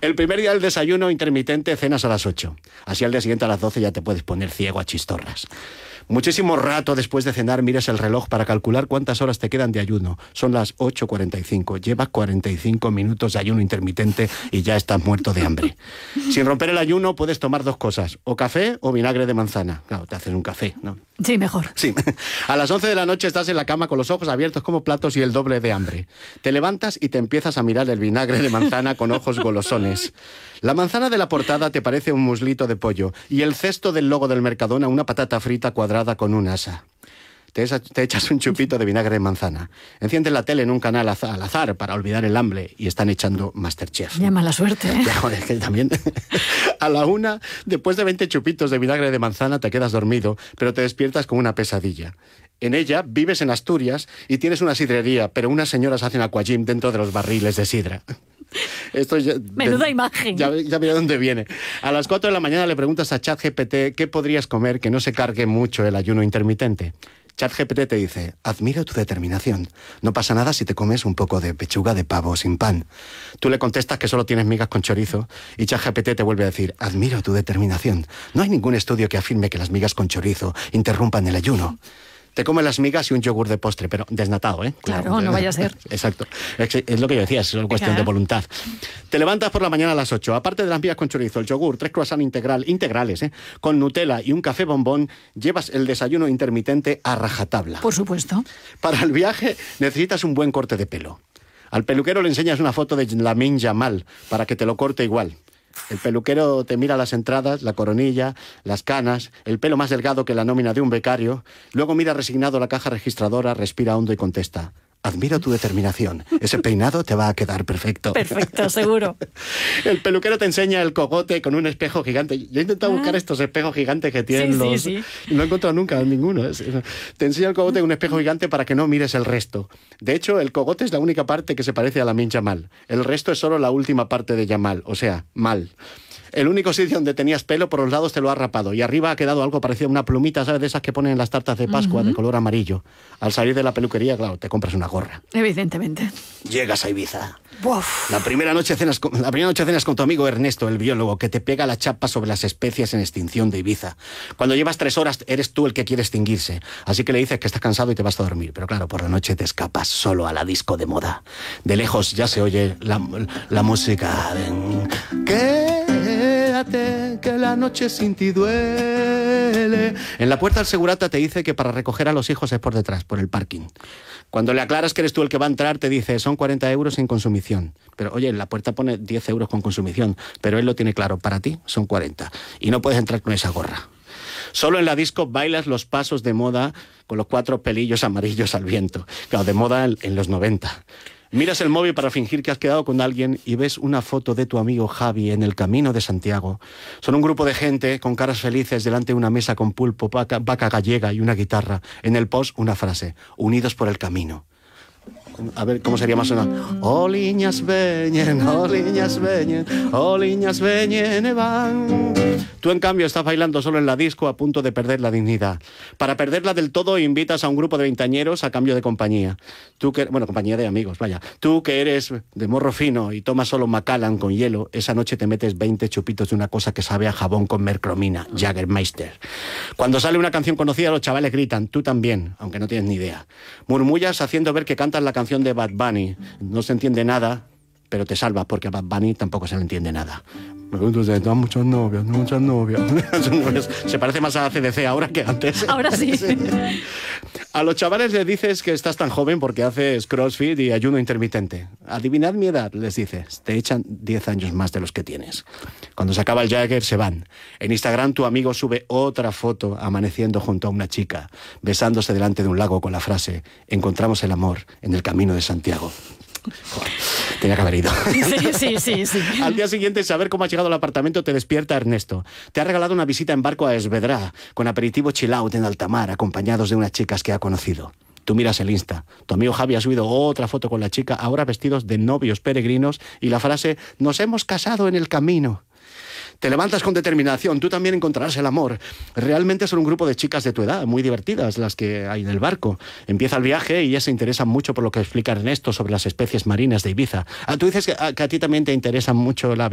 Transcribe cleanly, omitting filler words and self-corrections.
El primer día del desayuno intermitente cenas a las 8. Así al día siguiente a las 12 ya te puedes poner ciego a chistorras. Muchísimo rato después de cenar miras el reloj para calcular cuántas horas te quedan de ayuno. Son las 8:45. Llevas 45 minutos de ayuno intermitente y ya estás muerto de hambre. Sin romper el ayuno puedes tomar dos cosas, o café o vinagre de manzana. Claro, te haces un café, ¿no? Sí, mejor. Sí. A las 11 de la noche estás en la cama con los ojos abiertos como platos y el doble de hambre. Te levantas y te empiezas a mirar el vinagre de manzana con ojos golosones. La manzana de la portada te parece un muslito de pollo y el cesto del logo del Mercadona una patata frita cuadrada con un asa. Te echas un chupito de vinagre de manzana. Enciendes la tele en un canal al azar para olvidar el hambre y están echando Masterchef. Ya mala suerte, ¿eh? Ya, joder, que también. A la 1, después de 20 chupitos de vinagre de manzana, te quedas dormido, pero te despiertas con una pesadilla. En ella vives en Asturias y tienes una sidrería, pero unas señoras hacen aquagym dentro de los barriles de sidra. Esto ya, menuda imagen. Ya mira dónde viene. A las 4 de la mañana le preguntas a ChatGPT qué podrías comer que no se cargue mucho el ayuno intermitente. ChatGPT te dice, admiro tu determinación. No pasa nada si te comes un poco de pechuga de pavo sin pan. Tú le contestas que solo tienes migas con chorizo y ChatGPT te vuelve a decir, admiro tu determinación. No hay ningún estudio que afirme que las migas con chorizo interrumpan el ayuno. Te comes las migas y un yogur de postre, pero desnatado, ¿eh? Claro, no vaya a ser. Exacto. Es lo que yo decía, es solo cuestión de voluntad. Te levantas por la mañana a las 8. Aparte de las migas con chorizo, el yogur, 3 croissants integrales, con Nutella y un café bombón, llevas el desayuno intermitente a rajatabla. Por supuesto. Para el viaje necesitas un buen corte de pelo. Al peluquero le enseñas una foto de Lamine Yamal para que te lo corte igual. El peluquero te mira las entradas, la coronilla, las canas, el pelo más delgado que la nómina de un becario. Luego mira resignado la caja registradora, respira hondo y contesta, admiro tu determinación. Ese peinado te va a quedar perfecto. Perfecto, seguro. El peluquero te enseña el cogote con un espejo gigante. Yo he intentado buscar estos espejos gigantes que tienen sí. Y no he encontrado nunca ninguno. Te enseña el cogote con un espejo gigante para que no mires el resto. De hecho, el cogote es la única parte que se parece a Lamine Yamal. El resto es solo la última parte de Yamal, o sea, mal. El único sitio donde tenías pelo por los lados te lo has rapado y arriba ha quedado algo parecido a una plumita, ¿sabes? De esas que ponen en las tartas de Pascua de color amarillo. Al salir de la peluquería, claro, te compras una gorra. Evidentemente. Llegas a Ibiza. Uf. La primera noche cenas con tu amigo Ernesto, el biólogo, que te pega la chapa sobre las especies en extinción de Ibiza. Cuando llevas 3 horas, eres tú el que quiere extinguirse. Así que le dices que estás cansado y te vas a dormir. Pero claro, por la noche te escapas solo a la disco de moda. De lejos ya se oye la música. Quédate, que la noche sin ti duele. En la puerta el segurata te dice que para recoger a los hijos es por detrás, por el parking. Cuando le aclaras que eres tú el que va a entrar, te dice, son 40 euros sin consumición. Pero oye, en la puerta pone 10 euros con consumición, pero él lo tiene claro, para ti son 40. Y no puedes entrar con esa gorra. Solo en la disco bailas los pasos de moda con los 4 pelillos amarillos al viento. Claro, de moda en los 90. Miras el móvil para fingir que has quedado con alguien y ves una foto de tu amigo Javi en el Camino de Santiago. Son un grupo de gente con caras felices delante de una mesa con pulpo, vaca gallega y una guitarra. En el post una frase, unidos por el camino. A ver, ¿cómo sería más o menos? Oliñas veñen, oliñas veñen van. Tú, en cambio, estás bailando solo en la disco a punto de perder la dignidad. Para perderla del todo, invitas a un grupo de veinteañeros a cambio de compañía. Compañía de amigos, vaya. Tú, que eres de morro fino y tomas solo Macallan con hielo, esa noche te metes 20 chupitos de una cosa que sabe a jabón con mercromina, Jägermeister. Cuando sale una canción conocida, los chavales gritan, tú también, aunque no tienes ni idea. Murmullas haciendo ver que cantas la canción de Bad Bunny. No se entiende nada, pero te salvas porque a Bad Bunny tampoco se le entiende nada. Me pregunto, muchas novias. Se parece más a CDC ahora que antes. Ahora sí. A los chavales les dices que estás tan joven porque haces crossfit y ayuno intermitente. Adivinad mi edad, les dices. Te echan 10 años más de los que tienes. Cuando se acaba el Jagger, se van. En Instagram tu amigo sube otra foto amaneciendo junto a una chica, besándose delante de un lago con la frase, encontramos el amor en el Camino de Santiago. Joder, tenía que haber ido. Sí. Al día siguiente, saber cómo has llegado al apartamento te despierta Ernesto. Te ha regalado una visita en barco a Esvedra, con aperitivo chill out en alta mar, acompañados de unas chicas que ha conocido. Tú miras el Insta. Tu amigo Javi ha subido otra foto con la chica, ahora vestidos de novios peregrinos, y la frase, nos hemos casado en el camino. Te levantas con determinación, tú también encontrarás el amor. Realmente son un grupo de chicas de tu edad, muy divertidas las que hay en el barco. Empieza el viaje y ellas se interesan mucho por lo que explica Ernesto sobre las especies marinas de Ibiza. Tú dices que a ti también te interesa mucho la